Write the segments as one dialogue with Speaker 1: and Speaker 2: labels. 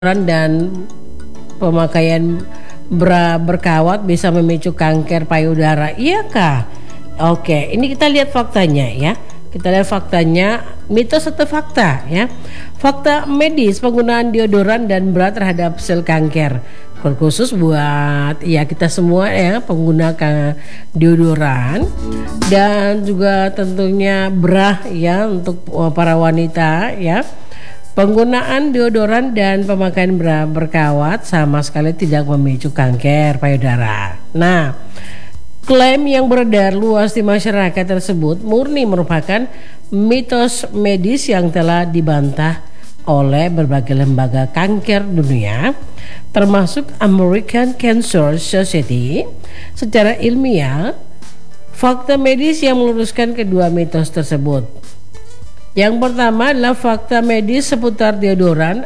Speaker 1: dan pemakaian bra berkawat bisa memicu kanker payudara. Iyakah? Oke, ini kita lihat faktanya ya. Kita lihat faktanya, mitos atau fakta ya. Fakta medis penggunaan deodoran dan bra terhadap sel kanker. Khusus buat ya kita semua ya pengguna deodoran dan juga tentunya bra ya untuk para wanita ya. Penggunaan deodoran dan pemakaian bra berkawat sama sekali tidak memicu kanker payudara. Nah, klaim yang beredar luas di masyarakat tersebut murni merupakan mitos medis yang telah dibantah oleh berbagai lembaga kanker dunia, termasuk American Cancer Society. Secara ilmiah, fakta medis yang meluruskan kedua mitos tersebut. Yang pertama adalah fakta medis seputar deodoran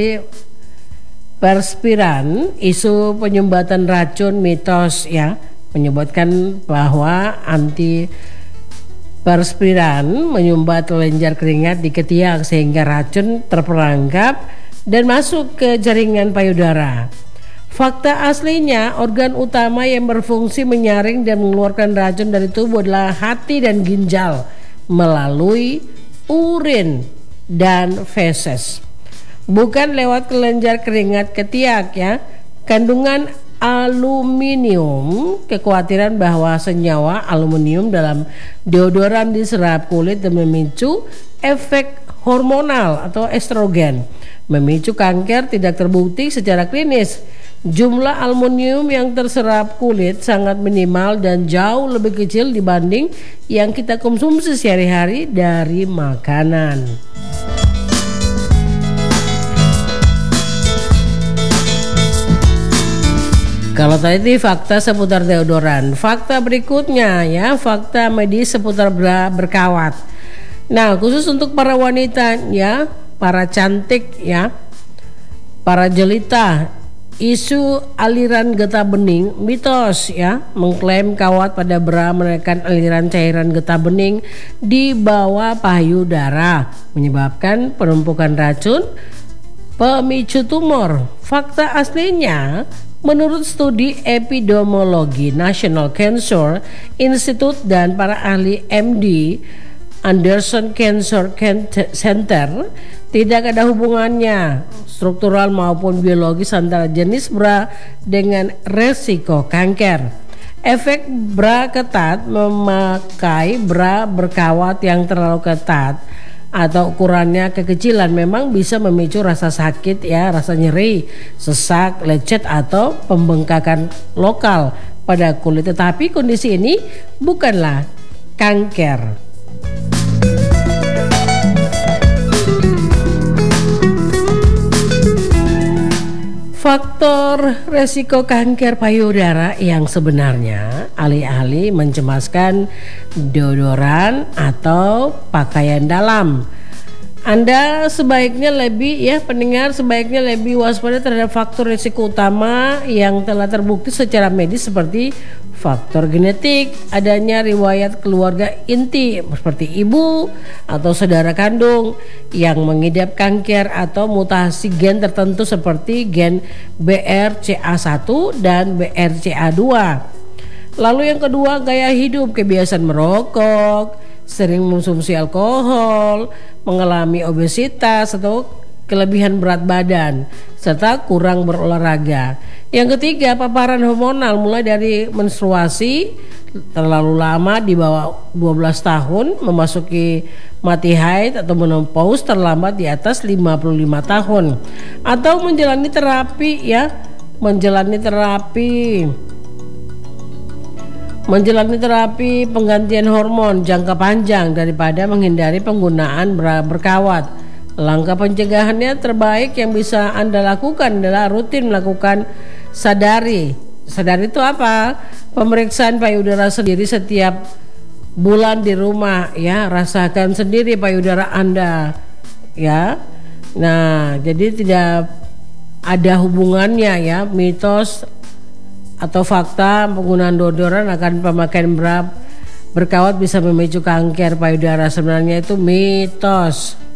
Speaker 1: antiperspiran. Isu penyumbatan racun mitos ya menyebutkan bahwa antiperspiran menyumbat kelenjar keringat di ketiak sehingga racun terperangkap dan masuk ke jaringan payudara. Fakta aslinya, organ utama yang berfungsi menyaring dan mengeluarkan racun dari tubuh adalah hati dan ginjal melalui urin dan feses, bukan lewat kelenjar keringat ketiak ya. Kandungan aluminium, kekhawatiran bahwa senyawa aluminium dalam deodoran diserap kulit dan memicu efek hormonal atau estrogen, memicu kanker tidak terbukti secara klinis. Jumlah aluminium yang terserap kulit sangat minimal dan jauh lebih kecil dibanding yang kita konsumsi sehari-hari dari makanan. Kalau tadi fakta seputar deodoran, fakta berikutnya ya, fakta medis seputar bra berkawat. Nah, khusus untuk para wanita ya, para cantik ya, para jelita. Isu aliran getah bening mitos ya, mengklaim kawat pada bra menekan aliran cairan getah bening di bawah payudara menyebabkan penumpukan racun pemicu tumor. Fakta aslinya, menurut studi epidemiologi National Cancer Institute dan para ahli MD Anderson Cancer Center, tidak ada hubungannya struktural maupun biologis antara jenis bra dengan resiko kanker. Efek bra ketat, memakai bra berkawat yang terlalu ketat atau ukurannya kekecilan memang bisa memicu rasa sakit ya, rasa nyeri, sesak, lecet atau pembengkakan lokal pada kulit. Tetapi kondisi ini bukanlah kanker. Faktor resiko kanker payudara yang sebenarnya, alih-alih mencemaskan deodoran atau pakaian dalam, Anda sebaiknya lebih ya, pendengar sebaiknya lebih waspada terhadap faktor risiko utama yang telah terbukti secara medis seperti faktor genetik, adanya riwayat keluarga inti seperti ibu atau saudara kandung yang mengidap kanker atau mutasi gen tertentu seperti gen BRCA1 dan BRCA2. Lalu yang kedua, gaya hidup, kebiasaan merokok, sering mengonsumsi alkohol, mengalami obesitas atau kelebihan berat badan, serta kurang berolahraga. Yang ketiga, paparan hormonal mulai dari menstruasi terlalu lama di bawah 12 tahun, memasuki mati haid atau menopause terlambat di atas 55 tahun, atau menjalani terapi penggantian hormon jangka panjang daripada menghindari penggunaan bra berkawat. Langkah pencegahannya terbaik yang bisa Anda lakukan adalah rutin melakukan sadari. Sadari itu apa? Pemeriksaan payudara sendiri setiap bulan di rumah ya, rasakan sendiri payudara Anda ya. Nah, jadi tidak ada hubungannya ya mitos atau fakta penggunaan deodoran akan pemakaian bra berkawat bisa memicu kanker payudara. Sebenarnya itu mitos.